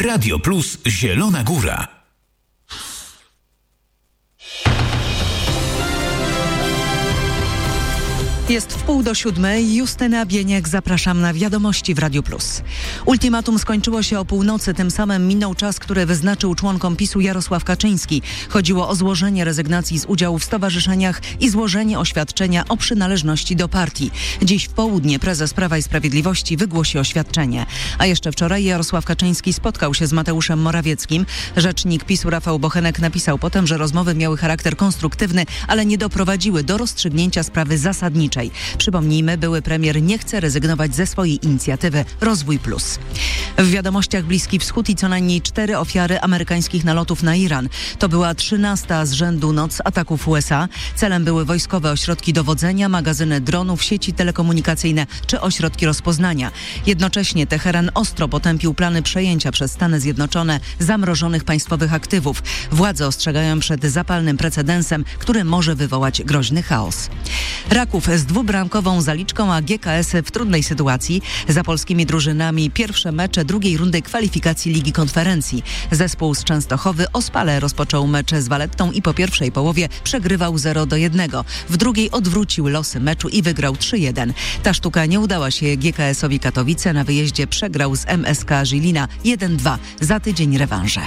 Radio Plus Zielona Góra. Jest 6:30. Justyna Bieniek, zapraszam na wiadomości w Radio Plus. Ultimatum skończyło się o północy, tym samym minął czas, który wyznaczył członkom PiS-u Jarosław Kaczyński. Chodziło o złożenie rezygnacji z udziału w stowarzyszeniach i złożenie oświadczenia o przynależności do partii. Dziś w południe prezes Prawa i Sprawiedliwości wygłosi oświadczenie. A jeszcze wczoraj Jarosław Kaczyński spotkał się z Mateuszem Morawieckim. Rzecznik PiS-u Rafał Bochenek napisał potem, że rozmowy miały charakter konstruktywny, ale nie doprowadziły do rozstrzygnięcia sprawy zasadniczej. Przypomnijmy, były premier nie chce rezygnować ze swojej inicjatywy Rozwój Plus. W wiadomościach Bliski Wschód i co najmniej 4 ofiary amerykańskich nalotów na Iran. To była 13. z rzędu noc ataków USA. Celem były wojskowe ośrodki dowodzenia, magazyny dronów, sieci telekomunikacyjne czy ośrodki rozpoznania. Jednocześnie Teheran ostro potępił plany przejęcia przez Stany Zjednoczone zamrożonych państwowych aktywów. Władze ostrzegają przed zapalnym precedensem, który może wywołać groźny chaos. Raków z dwubramkową zaliczką, a GKS w trudnej sytuacji. Za polskimi drużynami pierwsze mecze drugiej rundy kwalifikacji Ligi Konferencji. Zespół z Częstochowy Ospale rozpoczął mecze z Valettą i po pierwszej połowie przegrywał 0-1. W drugiej odwrócił losy meczu i wygrał 3-1. Ta sztuka nie udała się GKS-owi Katowice. Na wyjeździe przegrał z MSK Żilina 1-2. Za tydzień rewanże.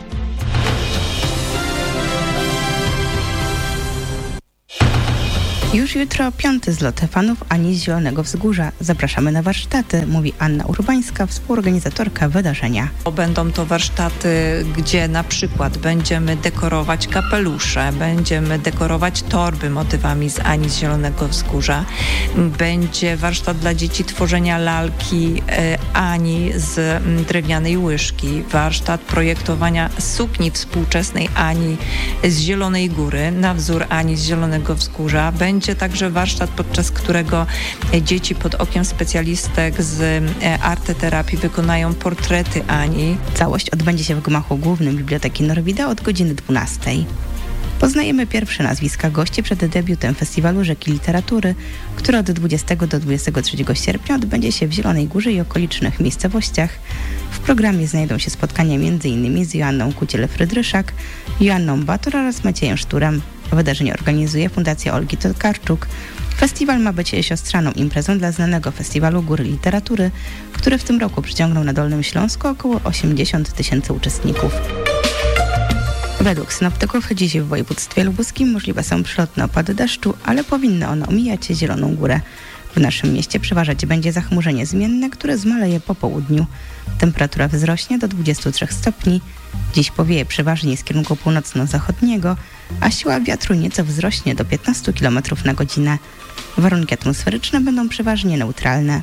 Już jutro 5. zlot fanów Ani z Zielonego Wzgórza. Zapraszamy na warsztaty, mówi Anna Urbańska, współorganizatorka wydarzenia. Będą to warsztaty, gdzie na przykład będziemy dekorować kapelusze, będziemy dekorować torby motywami z Ani z Zielonego Wzgórza. Będzie warsztat dla dzieci tworzenia lalki Ani z drewnianej łyżki. Warsztat projektowania sukni współczesnej Ani z Zielonej Góry na wzór Ani z Zielonego Wzgórza. Będzie także warsztat, podczas którego dzieci pod okiem specjalistek z arteterapii wykonają portrety Ani. Całość odbędzie się w gmachu głównym Biblioteki Norwida od godziny 12. Poznajemy pierwsze nazwiska gości przed debiutem Festiwalu Rzeki Literatury, który od 20 do 23 sierpnia odbędzie się w Zielonej Górze i okolicznych miejscowościach. W programie znajdą się spotkania m.in. z Joanną Kuciel-Frydryszak, Joanną Bator oraz Maciejem Szturem. Wydarzenie organizuje Fundacja Olgi Tokarczuk. Festiwal ma być siostrzaną imprezą dla znanego Festiwalu Góry Literatury, który w tym roku przyciągnął na Dolnym Śląsku około 80 000 uczestników. Według synoptyków dziś w województwie lubuskim możliwe są przelotne opady deszczu, ale powinny one omijać Zieloną Górę. W naszym mieście przeważać będzie zachmurzenie zmienne, które zmaleje po południu. Temperatura wzrośnie do 23 stopni. Dziś powieje przeważnie z kierunku północno-zachodniego, a siła wiatru nieco wzrośnie do 15 km na godzinę. Warunki atmosferyczne będą przeważnie neutralne.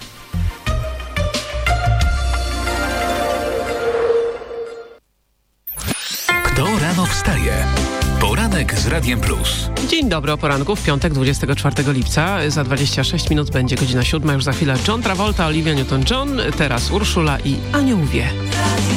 Kto rano wstaje? Poranek z Radiem Plus. Dzień dobry, o poranku w piątek 24 lipca. Za 26 minut będzie godzina 7. Już za chwilę John Travolta, Olivia Newton-John, teraz Urszula i Anioł wie.